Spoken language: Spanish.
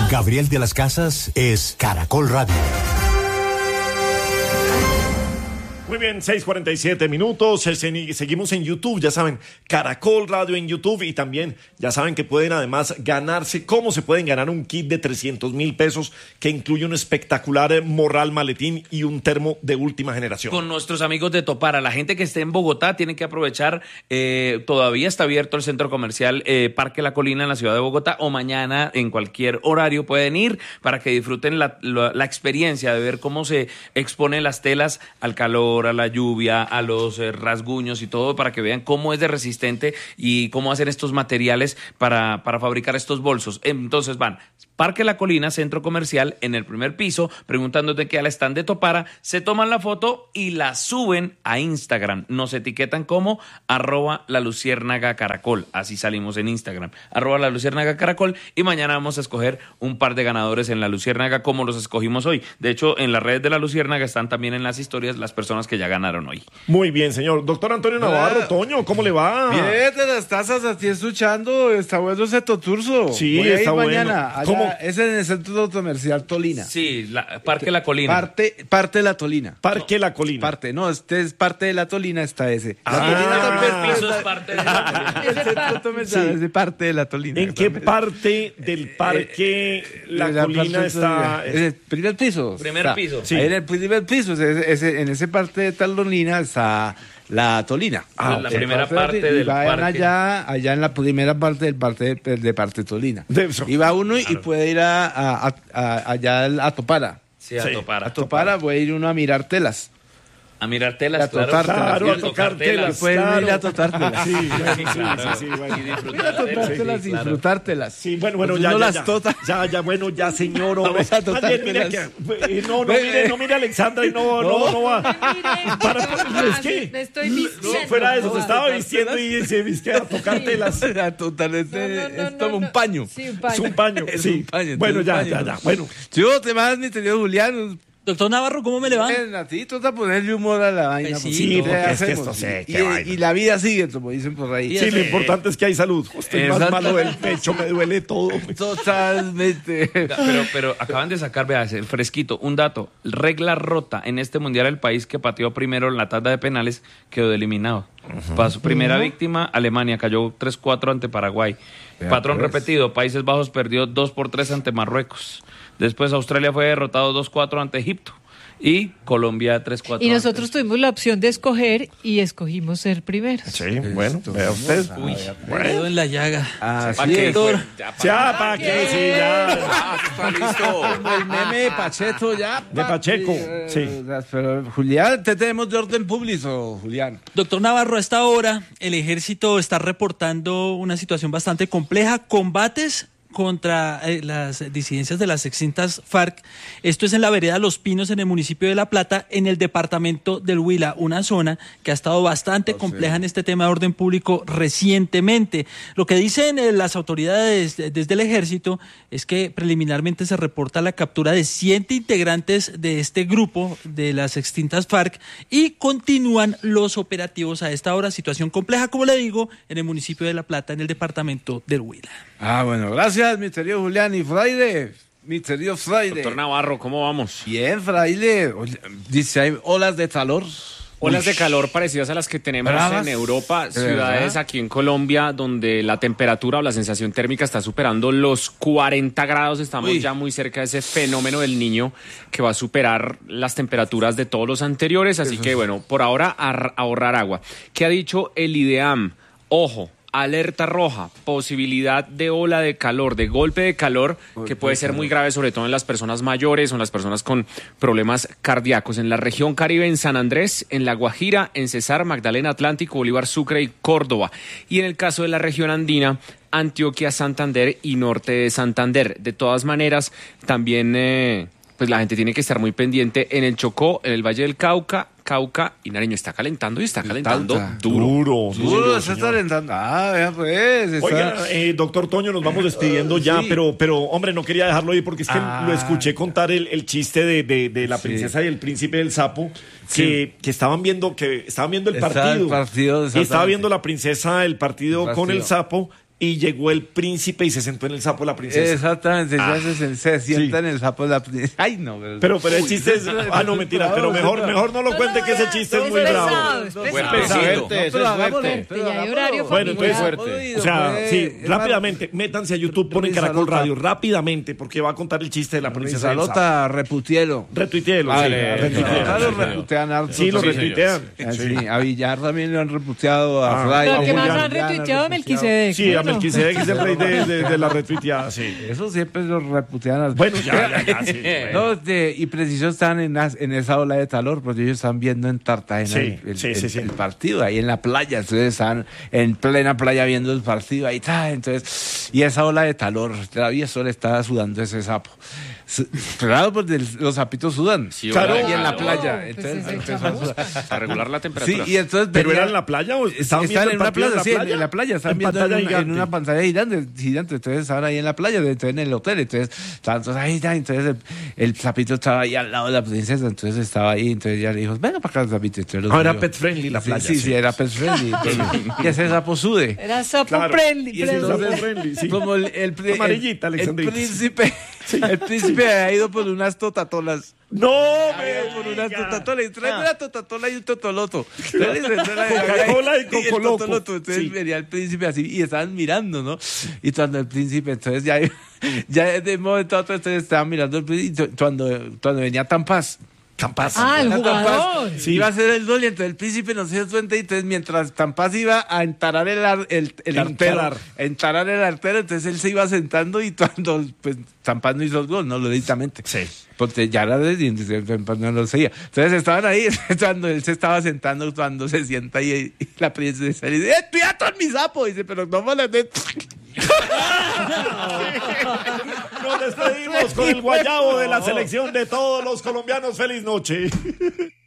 Gabriel de las Casas es Caracol Radio. Muy bien, 6:47. Seguimos en YouTube, ya saben, Caracol Radio en YouTube, y también ya saben que pueden además ganarse, cómo se pueden ganar un kit de 300,000 pesos que incluye un espectacular morral, maletín y un termo de última generación. Con nuestros amigos de Topara, la gente que esté en Bogotá tiene que aprovechar, todavía está abierto el centro comercial Parque La Colina en la ciudad de Bogotá, o mañana en cualquier horario pueden ir para que disfruten la experiencia de ver cómo se exponen las telas al calor, a la lluvia, a los rasguños y todo, para que vean cómo es de resistente y cómo hacen estos materiales para fabricar estos bolsos. Entonces van Parque La Colina, centro comercial, en el primer piso, preguntándote qué al stand de Topara, se toman la foto y la suben a Instagram. Nos etiquetan como @laluciernagacaracol, así salimos en Instagram, @laluciernagacaracol, y mañana vamos a escoger un par de ganadores en La Luciérnaga como los escogimos hoy. De hecho, en las redes de La Luciérnaga están también en las historias las personas que ya ganaron hoy. Muy bien, señor. Doctor Antonio Navarro, Toño, ¿cómo le va? Bien, de las tazas, así escuchando, está bueno ese toturso. Sí, voy a ir está mañana. bueno. ¿Cómo? Es en el centro comercial Tolina. Sí, Parque La Colina. Parte de La Tolina. Parque La Colina. Este es parte de La Tolina, está ese. La El Tolina primer también piso es parte de La Colina. el centro comercial es de parte de La Tolina. ¿En qué parte del Parque La Colina está? En el primer piso. Primer piso. Sí. Ahí en el primer piso, en ese parte de Tolina está La Tolina. La primera parte del vayan parque. allá en la primera parte del Parque Tolina. Y va uno y puede ir allá a Topara. Sí, a Topara. A Topara puede ir uno a mirar telas. A mirar telas, A tocar Claro, a Y tocar telas. Pueden claro. ir a tocar telas. Sí, bueno, claro. sí, bueno. Y Ir a disfrutar tocar telas. telas y claro. disfrutártelas. Sí, bueno, Pues ya, uno ya, las ya. tota. Ya, bueno, ya, señor. Hombre. Vamos a totar Más bien, mire telas. no mire, Alexandra, y no va. Es que Me estoy vistiendo. fuera de eso, se estaba tocar vistiendo y se viste a tocar telas. A total, es como un paño. Sí, un paño. Es un paño, Es sí. un paño, Bueno, es un ya. paño. Bueno, Yo te más, mi querido Julián. Doctor Navarro, ¿cómo me le va? A ti toca ponerle humor a la vaina. Sí, sí, porque es que hacemos. esto sí, qué vaina. Y la vida sigue, como dicen por ahí. sí, lo importante es que hay salud. Estoy más Exacto. malo del pecho, me duele todo. Totalmente. Pero acaban de sacar, vea, el fresquito, un dato. Regla rota en este mundial, el país que pateó primero en la tanda de penales quedó eliminado. Para su primera víctima, Alemania cayó 3-4 ante Paraguay. Patrón pues. repetido, Países Bajos perdió 2-3 ante Marruecos. Después Australia fue derrotado 2-4 ante Egipto. Y Colombia 3-4. Y nosotros tuvimos la opción de escoger y escogimos ser primeros. Sí, bueno, vea usted. Uy, dedo en la llaga. Así es. Doctor, Ya, ¿para qué? Sí, ya. Está listo. El meme de Pacheco ya. De Pacheco, sí. Pero Julián, te tenemos de orden público, Julián. doctor Navarro, a esta hora el ejército está reportando una situación bastante compleja, combates contra las disidencias de las extintas FARC. Esto es en la vereda Los Pinos, en el municipio de La Plata, en el departamento del Huila, una zona que ha estado bastante compleja en este tema de orden público recientemente. Lo que dicen las autoridades desde el ejército es que preliminarmente se reporta la captura de 7 integrantes de este grupo de las extintas FARC y continúan los operativos a esta hora. Situación compleja, como le digo, en el municipio de La Plata, en el departamento del Huila. Bueno, gracias, mi querido Julián. Y Fraile, mi querido Fraile. Doctor Navarro, ¿cómo vamos? Bien, Fraile. Oye, dice, hay olas de calor. Olas de calor parecidas a las que tenemos Bravas. en Europa, ¿De ciudades verdad? aquí en Colombia, donde la temperatura o la sensación térmica está superando los 40 grados. Estamos ya muy cerca de ese fenómeno del Niño que va a superar las temperaturas de todos los anteriores. Así que, bueno, por ahora ahorrar agua. ¿Qué ha dicho el IDEAM? Ojo. Alerta roja, posibilidad de ola de calor, de golpe de calor, que puede ser muy grave, sobre todo en las personas mayores o en las personas con problemas cardíacos. En la región Caribe, en San Andrés, en La Guajira, en Cesar, Magdalena, Atlántico, Bolívar, Sucre y Córdoba. Y en el caso de la región andina, Antioquia, Santander y norte de Santander. De todas maneras, también pues la gente tiene que estar muy pendiente en el Chocó, en el Valle del Cauca y Nariño. Está calentando y está calentando duro. Duro, se está calentando. Vea pues. Está... Oiga, doctor Toño, nos vamos despidiendo ya, sí. pero hombre, no quería dejarlo ahí porque es que lo escuché contar el chiste de la princesa y el príncipe del sapo, que estaban viendo el partido. Estaba el partido, Y estaba viendo la princesa el partido con el sapo. y llegó el príncipe y se sentó en el sapo de la princesa. Exactamente, ya se sienta en el sapo de la princesa. Ay, no. Pero el chiste es... Ah, no, mentira, pero mejor no lo cuente, que ese chiste es muy bravo. Ya hay horario bueno, entonces, fuerte. O sea, sí, rápidamente, métanse a YouTube, ponen Caracol Radio, rápidamente, porque va a contar el chiste de la princesa del sapo. Salota, retuitielo. Retuiteelo, sí. Lo reputean harto. Sí, lo retuitean. Sí, a Villar también lo han reputeado, a Fray. Lo que más Julián, han retuiteado a Melquisedec. Sí, a Melquisedec es el rey de la retuiteada, sí. Eso siempre lo reputean. Bueno, ya, sí. No, y preciso están en esa ola de calor, porque ellos están viendo en Cartagena el partido, ahí en la playa. Entonces están en plena playa viendo el partido, ahí está. Entonces, y esa ola de calor, todavía solo estaba sudando ese sapo. Claro, porque los sapitos sudan. Sí, claro, claro, y en la playa. Entonces, para regular la temperatura. Sí, y entonces ¿Pero era en la playa o estaban viendo en una partido plaza? Sí, en la playa. Están viendo en una pantalla gigante. Entonces estaban ahí en la playa, entonces en el hotel. Entonces ahí está. Entonces el sapito estaba ahí al lado de la princesa. Entonces estaba ahí. Entonces ya le dijo, venga para acá el sapito. Era pet friendly la playa. Sí, era pet friendly. Y ese sapo sude. Era sapo friendly. Como el amarillita, Alexandrita. El príncipe ha ido por unas totatolas. No, por unas totatolas. Y trae una totatola y un totoloto. Coca-Cola y Cocoloco. Entonces venía el príncipe así y estaban mirando, ¿no? Y cuando el príncipe, entonces ya de un momento a otro, entonces estaban mirando el príncipe. Cuando venía Tampaz. Ah, el jugador. Sí, iba a hacer el gol y entonces el príncipe no se dio cuenta y entonces mientras Tampaz iba a entarar el artero, entonces él se iba sentando y cuando pues Tampaz no hizo el gol, no, lógicamente. Sí. Porque ya era Tampaz no lo seguía. Entonces estaban ahí cuando él se estaba sentando, cuando se sienta y la princesa le dice, ¡cuidado con mi sapo! Y dice, pero no me lo de... Nos despedimos con el guayabo de la selección de todos los colombianos. ¡Feliz noche!